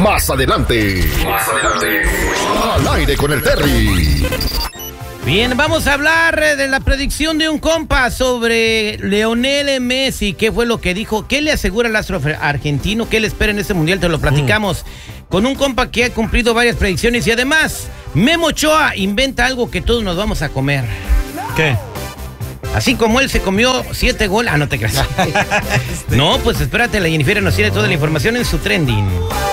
Más adelante. Al aire con el Terry. Bien, vamos a hablar de la predicción de un compa sobre Lionel Messi. ¿Qué fue lo que dijo? ¿Qué le asegura el astro argentino? ¿Qué le espera en este mundial? Te lo platicamos con un compa que ha cumplido varias predicciones. Y además, Memo Ochoa inventa algo que todos nos vamos a comer. ¿Qué? Así como él se comió 7 goles. Ah, no te creas. No, pues espérate, la Jennifer nos tiene toda la información en su trending.